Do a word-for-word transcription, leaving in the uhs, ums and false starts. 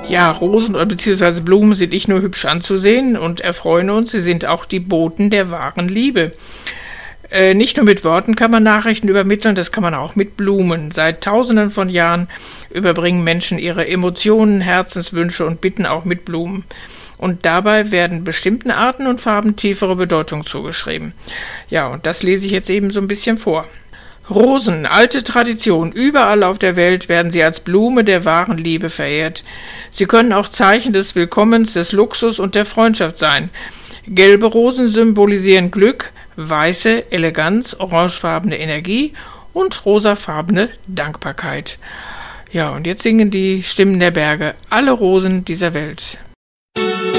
Ja, Rosen oder beziehungsweise Blumen sind nicht nur hübsch anzusehen und erfreuen uns, sie sind auch die Boten der wahren Liebe. Äh, nicht nur mit Worten kann man Nachrichten übermitteln, das kann man auch mit Blumen. Seit Tausenden von Jahren überbringen Menschen ihre Emotionen, Herzenswünsche und Bitten auch mit Blumen. Und dabei werden bestimmten Arten und Farben tiefere Bedeutung zugeschrieben. Ja, und das lese ich jetzt eben so ein bisschen vor. Rosen, alte Tradition. Überall auf der Welt werden sie als Blume der wahren Liebe verehrt. Sie können auch Zeichen des Willkommens, des Luxus und der Freundschaft sein. Gelbe Rosen symbolisieren Glück, weiße Eleganz, orangefarbene Energie und rosafarbene Dankbarkeit. Ja, und jetzt singen die Stimmen der Berge alle Rosen dieser Welt.